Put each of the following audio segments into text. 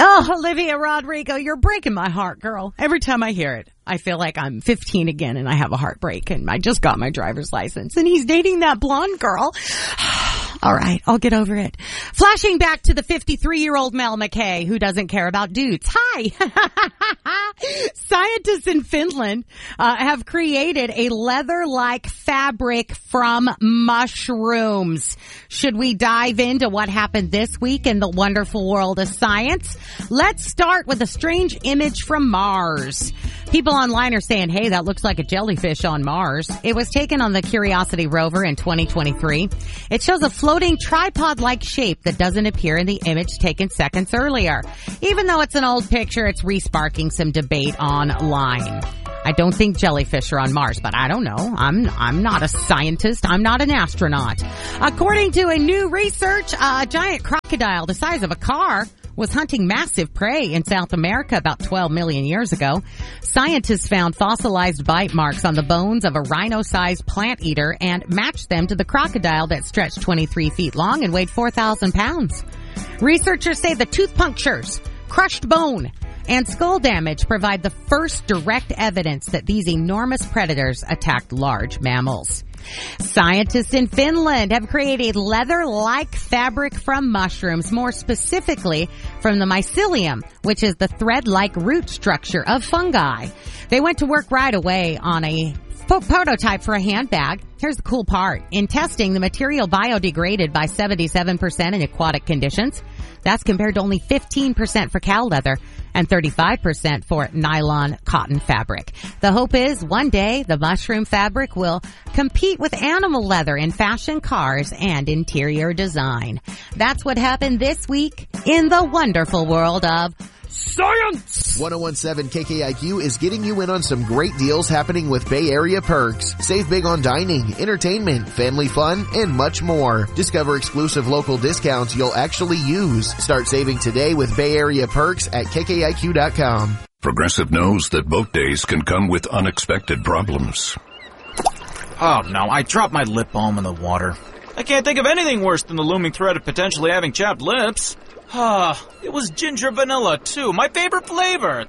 Oh, Olivia Rodrigo, you're breaking my heart, girl. Every time I hear it, I feel like I'm 15 again and I have a heartbreak and I just got my driver's license and he's dating that blonde girl. All right, I'll get over it. Flashing back to the 53-year-old Mel McKay, who doesn't care about dudes. Hi! Scientists in Finland have created a leather-like fabric from mushrooms. Should we dive into what happened this week in the wonderful world of science? Let's start with a strange image from Mars. People online are saying, hey, that looks like a jellyfish on Mars. It was taken on the Curiosity rover in 2023. It shows a floating tripod-like shape that doesn't appear in the image taken seconds earlier. Even though it's an old picture, it's re-sparking some debate online. I don't think jellyfish are on Mars, but I don't know. I'm not a scientist. I'm not an astronaut. According to a new research, a giant crocodile the size of a car was hunting massive prey in South America about 12 million years ago. Scientists found fossilized bite marks on the bones of a rhino-sized plant eater and matched them to the crocodile that stretched 23 feet long and weighed 4,000 pounds. Researchers say the tooth punctures, crushed bone, and skull damage provide the first direct evidence that these enormous predators attacked large mammals. Scientists in Finland have created leather-like fabric from mushrooms, more specifically from the mycelium, which is the thread-like root structure of fungi. They went to work right away on a prototype for a handbag. Here's the cool part. In testing, the material biodegraded by 77% in aquatic conditions. That's compared to only 15% for cow leather and 35% for nylon cotton fabric. The hope is one day the mushroom fabric will compete with animal leather in fashion, cars, and interior design. That's what happened this week in the wonderful world of science! 1017 KKIQ is getting you in on some great deals happening with Bay Area Perks. Save big on dining, entertainment, family fun, and much more. Discover exclusive local discounts you'll actually use. Start saving today with Bay Area Perks at KKIQ.com. Progressive knows that boat days can come with unexpected problems. Oh no, I dropped my lip balm in the water. I can't think of anything worse than the looming threat of potentially having chapped lips. It was ginger vanilla, too. My favorite flavor.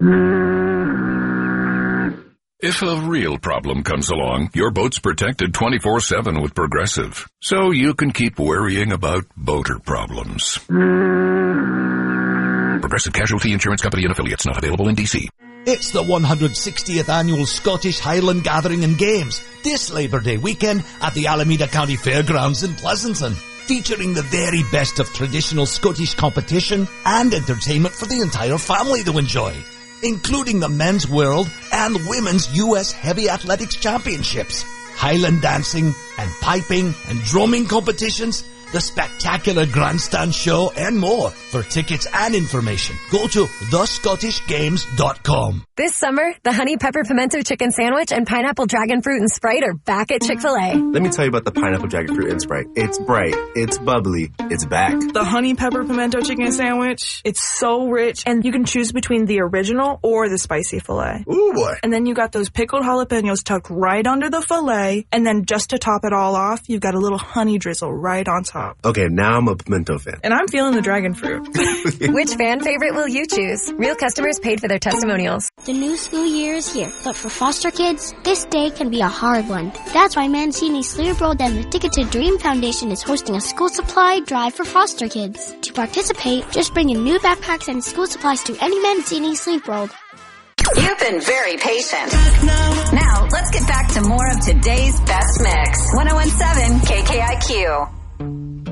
If a real problem comes along, your boat's protected 24/7 with Progressive. So you can keep worrying about boater problems. Progressive Casualty Insurance Company and Affiliates, not available in D.C. It's the 160th Annual Scottish Highland Gathering and Games this Labour Day weekend at the Alameda County Fairgrounds in Pleasanton, featuring the very best of traditional Scottish competition and entertainment for the entire family to enjoy, including the Men's World and Women's U.S. Heavy Athletics Championships, Highland dancing and piping and drumming competitions, the spectacular grandstand show, and more. For tickets and information, go to thescottishgames.com. This summer, the Honey Pepper Pimento Chicken Sandwich and Pineapple Dragon Fruit and Sprite are back at Chick-fil-A. Let me tell you about the Pineapple Dragon Fruit and Sprite. It's bright, it's bubbly, it's back. The Honey Pepper Pimento Chicken Sandwich, it's so rich, and you can choose between the original or the spicy filet. Ooh, boy. And then you got those pickled jalapenos tucked right under the filet, and then just to top it all off, you've got a little honey drizzle right on top. Okay, now I'm a pimento fan. And I'm feeling the dragon fruit. Which fan favorite will you choose? Real customers paid for their testimonials. The new school year is here, but for foster kids, this day can be a hard one. That's why Mancini Sleep Road and the Ticket to Dream Foundation is hosting a school supply drive for foster kids. To participate, just bring in new backpacks and school supplies to any Mancini Sleep Road. You've been very patient. Now, let's get back to more of today's best mix. 1017 KKIQ.